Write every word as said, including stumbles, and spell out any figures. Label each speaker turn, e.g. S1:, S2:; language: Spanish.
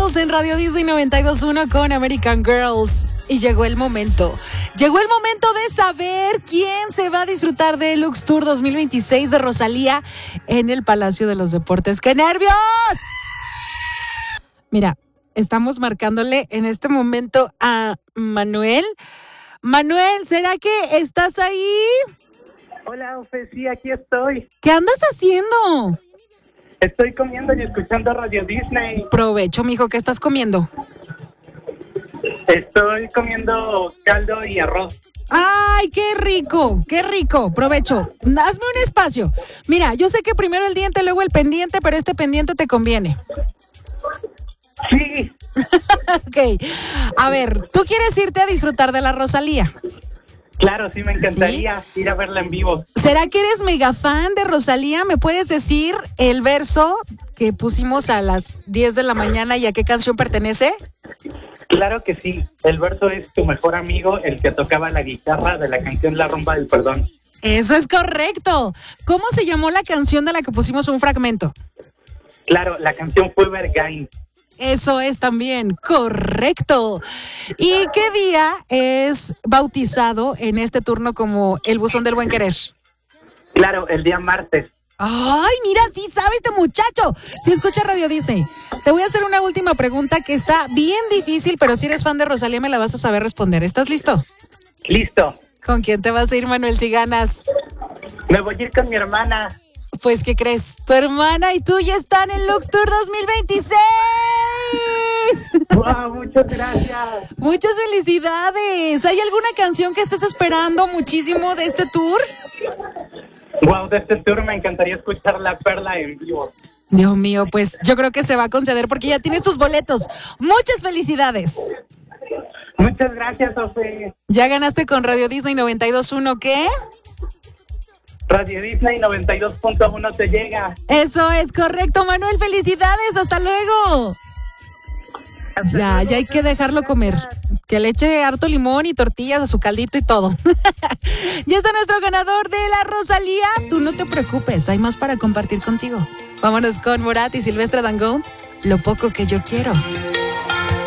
S1: Girls en Radio Disney noventa y dos punto uno con American Girls. Y llegó el momento. Llegó el momento de saber quién se va a disfrutar del Lux Tour dos mil veintiséis de Rosalía en el Palacio de los Deportes. ¡Qué nervios! Mira, estamos marcándole en este momento a Manuel. Manuel, ¿será que estás ahí?
S2: Hola, Ofe, sí, aquí estoy.
S1: ¿Qué andas haciendo?
S2: Estoy comiendo y escuchando Radio Disney.
S1: Provecho, mijo, ¿qué estás comiendo?
S2: Estoy comiendo caldo y arroz.
S1: ¡Ay, qué rico! ¡Qué rico! Provecho. Hazme un espacio. Mira, yo sé que primero el diente, luego el pendiente, pero este pendiente te conviene.
S2: Sí.
S1: Ok. A ver, ¿tú quieres irte a disfrutar de la Rosalía?
S2: Claro, sí, me encantaría ¿Sí? ir a verla en vivo.
S1: ¿Será que eres mega fan de Rosalía? ¿Me puedes decir el verso que pusimos a las diez de la mañana y a qué canción pertenece?
S2: Claro que sí. El verso es Tu mejor amigo, el que tocaba la guitarra de la canción La rumba del perdón.
S1: Eso es correcto. ¿Cómo se llamó la canción de la que pusimos un fragmento?
S2: Claro, la canción fue Bergain.
S1: Eso es también correcto. ¿Y qué día es bautizado en este turno como el buzón del buen querer?
S2: Claro, el día martes.
S1: Ay, mira, sí sabe este muchacho. Sí escucha Radio Disney. Te voy a hacer una última pregunta que está bien difícil, pero si eres fan de Rosalía me la vas a saber responder. ¿Estás listo?
S2: Listo.
S1: ¿Con quién te vas a ir, Manuel, si ganas?
S2: Me voy a ir con mi hermana.
S1: Pues, ¿qué crees? Tu hermana y tú ya están en Lux Tour dos mil veintiséis.
S2: ¡Wow! Muchas gracias.
S1: Muchas felicidades. ¿Hay alguna canción que estés esperando muchísimo de este tour?
S2: Wow, de este tour me encantaría escuchar La Perla en vivo.
S1: Dios mío, pues yo creo que se va a conceder porque ya tienes tus boletos. Muchas felicidades.
S2: Muchas gracias, Ofe.
S1: Ya ganaste con Radio Disney noventa y dos punto uno, ¿qué?
S2: Radio Disney noventa y dos punto uno te llega.
S1: Eso es correcto, Manuel. Felicidades. Hasta luego.
S2: Hasta
S1: ya,
S2: luego,
S1: ya hay que dejarlo comer. Que le eche harto limón y tortillas a su caldito y todo. Ya está nuestro ganador de la Rosalía. Tú no te preocupes, hay más para compartir contigo. Vámonos con Morat y Silvestre Dangond. Lo poco que yo quiero.